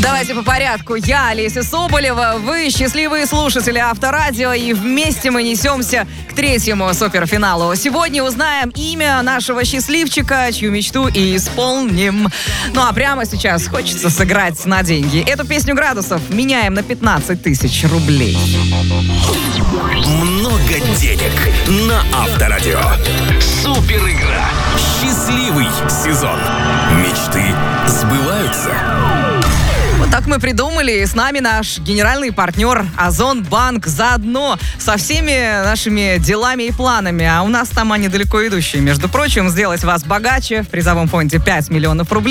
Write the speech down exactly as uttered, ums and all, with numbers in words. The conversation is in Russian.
Давайте по порядку. Я, Олеся Соболева, вы счастливые слушатели Авторадио, и вместе мы несемся к третьему суперфиналу. Сегодня узнаем имя нашего счастливчика, чью мечту и исполним. Ну а прямо сейчас хочется сыграть на деньги. Эту песню градусов меняем на пятнадцать тысяч рублей. Много денег на Авторадио. Супер игра. Счастливый сезон. Мечты сбываются. Вот так мы придумали. С нами наш генеральный партнер Озонбанк. Заодно со всеми нашими делами и планами. А у нас там они далеко идущие. Между прочим, сделать вас богаче. В призовом фонде пять миллионов рублей.